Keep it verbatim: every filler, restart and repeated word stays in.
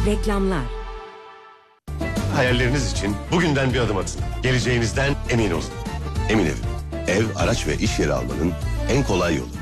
Reklamlar. Hayalleriniz için bugünden bir adım atın. Geleceğinizden emin olun. Emin Ev, ev, araç ve iş yeri almanın en kolay yolu.